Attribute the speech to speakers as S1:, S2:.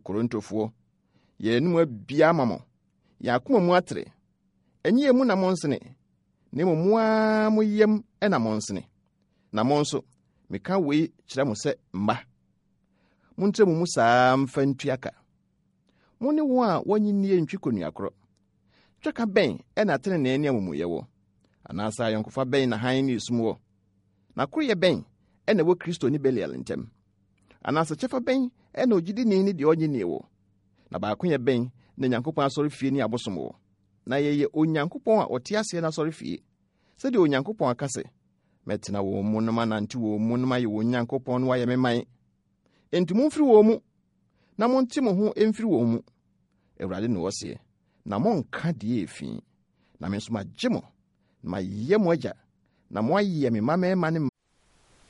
S1: Korintofoɔ, yɛnum abia ma mo, yɛakoma mu atere, ɛnyɛ mu na mo nsene, na mmom mo yam ɛna mo nsene. Na mo nso, meka wei kyerɛ mo sɛ mma. Montrɛ mo mu saa mfa ntuaka. Mo ne wɔn a wɔnyinie ntwi konua korɔ. Twaka bɛn ɛna tenenee ne amumuyɛ wɔ, anaasɛ ayɔnkofa bɛn na hann ne esum wɔ. Na koroyɛ bɛn ɛna wɔ Kristo ne Belial ntam, anaasɛ kyɛfa bɛn ɛna ogyidini ne deɛ ɔnyinie wɔ. Na baako yɛ bɛn na Nyankopɔn asɔre fie ne abosom wɔ. Na yɛyɛ Onyankopɔn a ɔte aseɛ no asɔre fie, sɛdeɛ Onyankopɔn aka sɛ, mɛtena wɔn mu na manante wɔn mu na mayɛ wɔn Nyankopɔn na wayɛ me man. Enti momfiri wɔn mu, na monte mo ho mfiri wɔn mu. Awurade na ɔseɛ, na monka deɛ efi. Na me nso magye mo, na mayɛ mo agya, na moayɛ me mmabarima ne